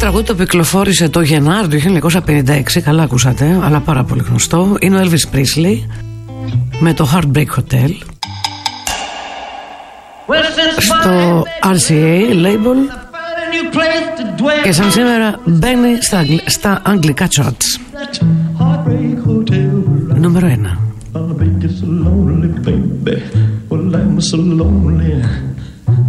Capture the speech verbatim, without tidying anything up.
τραγούδι το κυκλοφόρησε το Γενάρη του χίλια εννιακόσια πενήντα έξι. Καλά ακούσατε, αλλά πάρα πολύ γνωστό. Είναι ο Elvis Presley με το Heartbreak Hotel στο αρ σι έι label, και σαν σήμερα μπαίνει στα, στα αγγλικά charts. Νούμερο ένα. Oh, baby, so lonely, baby. Well, I'm so lonely.